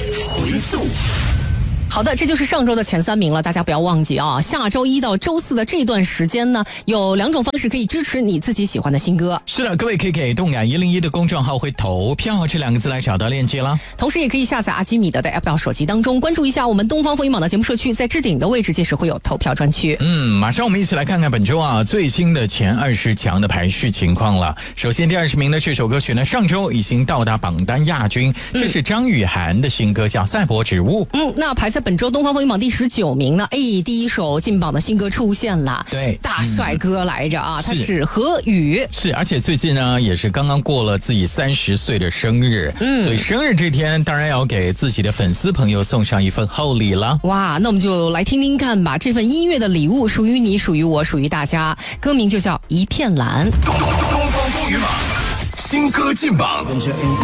回溯。 好的，这就是上周的前3名了，大家不要忘记啊！下周1到周4的这段时间呢，有2种方式可以支持你自己喜欢的新歌。 是的，各位可以给动感101的公众号会投票这2个字来找到链接啦。 同时也可以下载阿基米德的 app 到手机当中，关注一下我们东方风云榜的节目社区，在置顶的位置届时会有投票专区。 马上我们一起来看看本周最新的前20强的排序情况了。首先第20名的这首歌曲呢，上周已经到达榜单亚军，这是张雨涵的新歌叫《赛博植物》。 那排在本周东方风云榜第19名呢，第一首进榜的新歌出现了， 对， 大帅哥来着啊，他是何宇， 是，而且最近呢也是刚刚过了自己30岁的生日，所以生日这天当然要给自己的粉丝朋友送上一份厚礼了。 哇，那我们就来听听看吧，这份音乐的礼物属于你，属于我，属于大家，歌名就叫《一片蓝》。 东方风云榜新歌进榜。